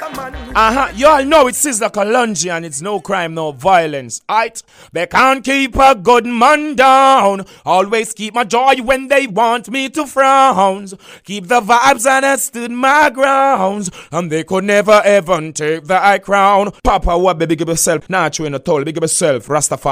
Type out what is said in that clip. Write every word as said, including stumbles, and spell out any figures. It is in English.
Uh-huh, you all know it's Sizzla Kalonji and it's no crime, no violence. Aight, they can't keep a good man down. Always keep my joy when they want me to frown. Keep the vibes and I stood my grounds. And they could never ever take the high crown. Papa, what big up yourself? Nah, you in a toll, big up yourself, Rastafari.